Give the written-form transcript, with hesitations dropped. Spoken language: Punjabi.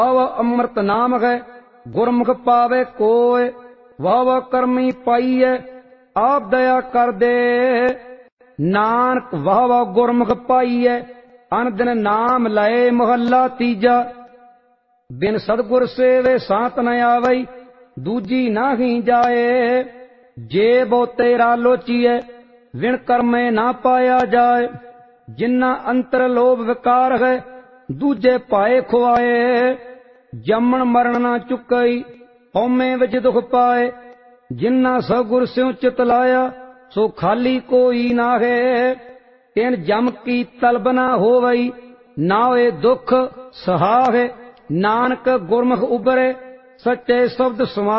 ਵਾਹ ਅੰਮ੍ਰਿਤ ਨਾਮ ਹੈ ਗੁਰਮੁਖ ਪਾਵੇ ਕੋਇ। ਵਾਹ ਕਰਮੀ ਪਾਈਐ ਆਪ ਦਇਆ ਕਰ ਦੇ। ਨਾਨਕ ਵਾਹ ਗੁਰਮੁਖ ਪਾਈਐ ਅਨ ਦਿਨ ਨਾਮ ਲਏ। ਮੁਹੱਲਾ ਤੀਜਾ। ਬਿਨ ਸਤਿਗੁਰ ਸੇਵੇ ਸਾਤ ਨ ਆਵਈ ਦੂਜੀ ਨਾਹੀ ਜਾਏ। ਜੇ ਬੋ ਤੇਰਾ ਲੋਚੀਐ ਵਿਣ ਕਰਮੇ ਨਾ ਪਾਇਆ ਜਾਏ। ਜਿਨ੍ਹਾਂ ਅੰਤਰ ਲੋਭ ਵਿਕਾਰ ਹੈ ਦੂਜੇ ਭਾਏ ਖੁਆਏ। ਜੰਮਣ ਮਰਨ ਨਾ ਚੁੱਕਈ ਹਉਮੈ ਵਿੱਚ ਦੁਖ ਪਾਏ। ਜਿਨ੍ਹਾਂ ਸਤਿਗੁਰ ਸਿਉ ਚਿਤ ਲਾਇਆ ਸੋ ਖਾਲੀ ਕੋਈ ਨਾਹੇ। ਤਿਨ ਜਮ ਕੀ ਤਲਬ ਨਾ ਹੋਵਈ ਨਾ ਹੋਏ ਦੁਖ ਸਹਾਹੇ। ਨਾਨਕ ਗੁਰਮੁਖ ਉਬਰੇ ਸੱਚੇ ਸ਼ਬਦ ਸਮਾ